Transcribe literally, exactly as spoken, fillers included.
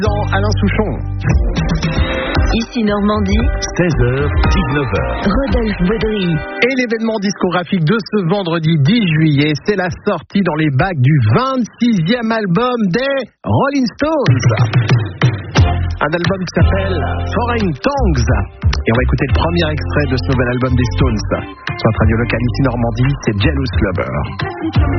Alain Souchon. Ici Normandie, seize heures dix-neuf heures. Rodolphe Baudry. Et l'événement discographique de ce vendredi dix juillet, c'est la sortie dans les bacs du vingt-sixième album des Rolling Stones. Un album qui s'appelle Foreign Tongues. Et on va écouter le premier extrait de ce nouvel album des Stones. Sur notre radio locale ici Normandie, c'est Jealous Lover.